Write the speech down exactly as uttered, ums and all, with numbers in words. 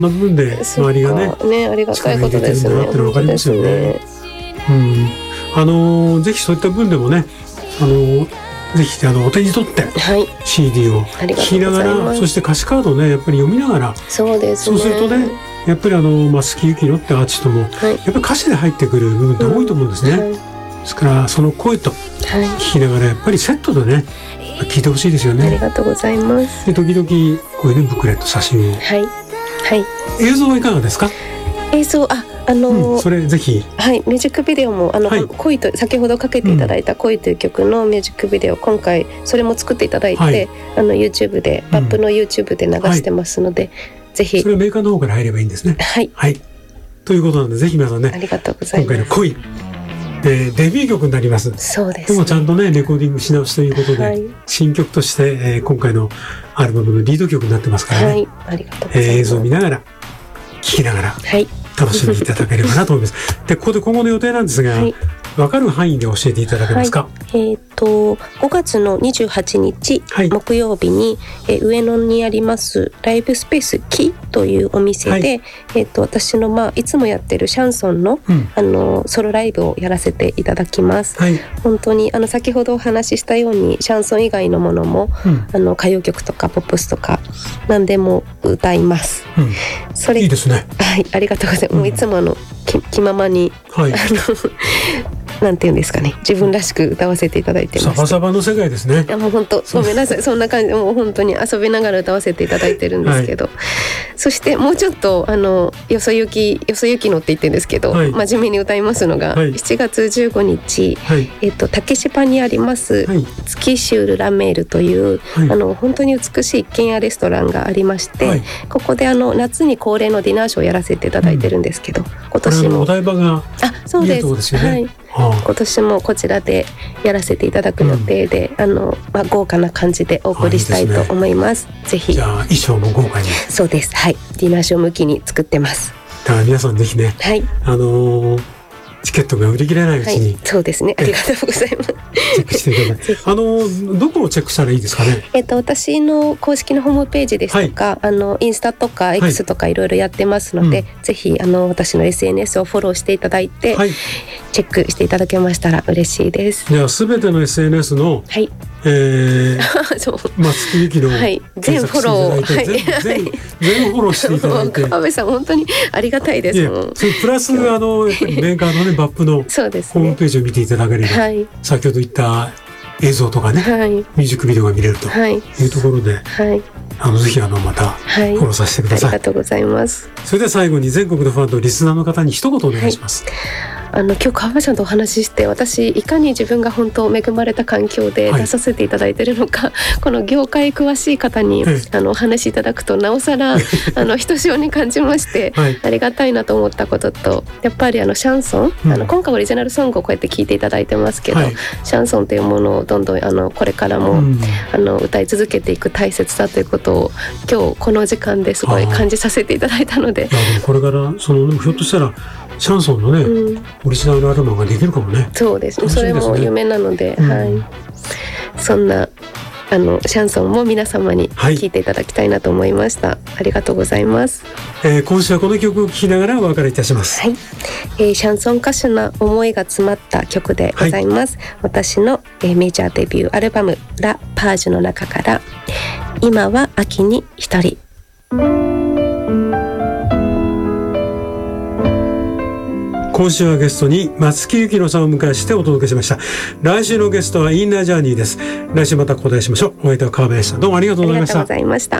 な部分で周りがね、 ね、ありがたいことですね。 力入れてるんだなってのが分かりますよね。うん、あのー、ぜひそういった部分でもね、あのー、ぜひあのお手に取って シーディー を聴きながら、はい、そして歌詞カードをねやっぱり読みながら、 そうですね、 そうするとねやっぱりあの松木由紀乃ってアーティストも、はい、やっぱり歌詞で入ってくる部分って多いと思うんですね、うんはい、ですからその声と聴きながらやっぱりセットでね聴いてほしいですよね。 ありがとうございます。 で時々こういうねブックレット写真を、 はいはい、 映像はいかがですか？ 映像、ああのーうん、それぜひ、 はい、ミュージックビデオもあの、はい、恋と先ほどかけていただいた恋という曲のミュージックビデオ、今回それも作っていただいて、はい、あの YouTube で、バップの YouTube で流してますので、はい、ぜひそれはメーカーの方から入ればいいんですね。 はい、 はい、ということなのでぜひ皆さんね、 ありがとうございます。 今回の恋でデビュー曲になります。 そうです、ね、 でもちゃんとねレコーディングし直しということで、はい、新曲として、えー、今回のアルバムのリード曲になってますからね、はい、 ありがとうございます。 えー、映像を見ながら聴きながら、はい、楽しんでいただければなと思います。でここで今後の予定なんですが、はい、分かる範囲で教えていただけますか？ はい、えー、とごがつのにじゅうはちにち、はい、木曜日に、えー、上野にありますライブスペースキというお店で、はい、えー、と私の、まあ、いつもやってるシャンソンの、うん、あのソロライブをやらせていただきます、はい、本当にあの先ほどお話ししたようにシャンソン以外のものも、うん、あの歌謡曲とかポップスとか何でも歌います、うん、それいいですね。はい、ありがとうございます、うん、もういつもあのき気ままに、はい、あのなんていうんですかね、自分らしく歌わせていただいてます。 サバサバの世界ですね。 いやもう本当ごめんなさいそんな感じ、もう本当に遊びながら歌わせていただいてるんですけど、はい、そしてもうちょっとあのよそゆきよそゆきのって言ってるんですけど、はい、真面目に歌いますのが、はい、しちがつじゅうごにち、はい、えっと竹芝にあります、はい、月シュールラメールという、はい、あの本当に美しい一軒家レストランがありまして、はい、ここであの夏に恒例のディナーショーをやらせていただいてるんですけど、うん、今年もお台場があそうです、 いいとこですよね。 はい、今年もこちらでやらせていただく予定で、うん、あのまあ、豪華な感じでお送りしたいと思います。いいですね。ぜひ。じゃあ衣装も豪華に。 そうです。はい。ディナーショー向きに作ってます。 だから皆さんぜひね、はい、あのー、チケットが売り切れないうちに、はい、 そうですね、ありがとうございます。 チェックしていただいてあのどこをチェックしたらいいですかね？ えっと私の公式のホームページですとか、はい、あのインスタとか X とかいろいろやってますので、はい、うん、ぜひあの私の エスエヌエス をフォローしていただいて、はい、チェックしていただけましたら嬉しいです。 ではすべての エスエヌエス の、はい、えー、そう松木由紀の、はい、 全フォロー、はい、 全, 全, 全フォローしていただいて川辺さん本当にありがたいです。いやそれプラスあのやっぱりメーカーのねバップのホームページを見ていただければ、はい、先ほど言った映像とかね、はい、ミュージックビデオが見れるというところで、はい、あのぜひあのまたフォローさせてください、 はい、ありがとうございます。 それでは最後に全国のファンとリスナーの方に一言お願いします。 はい、あの今日川辺さんとお話しして私いかに自分が本当恵まれた環境で出させていただいているのか、はい、この業界詳しい方にあのお話しいただくとなおさらあのひとしおに感じまして、はい、ありがたいなと思ったことと、やっぱりあのシャンソン、うん、あの今回オリジナルソングをこうやって聴いていただいてますけど、はい、シャンソンというものをどんどんあのこれからも、うん、あの歌い続けていく大切さということを今日この時間ですごい感じさせていただいたので、 いやでもこれからそのひょっとしたらシャンソンのね、うん、オリジナルアルバムができるかもね。 そうですね、それも夢なので、うん、はい、そんなあのシャンソンも皆様に聴いていただきたいなと思いました、はい、ありがとうございます。 えー、今週はこの曲を聴きながらお別れいたします。 はい、えー、シャンソン歌手の思いが詰まった曲でございます、はい、私の、えー、メジャーデビューアルバムラ・パージュの中から今は秋に一人。 今週はゲストに松木由紀乃さんを迎えしてお届けしました。来週のゲストはインナージャーニーです。来週また交代しましょう。お相手は川辺でした。どうもありがとうございました。 ありがとうございました。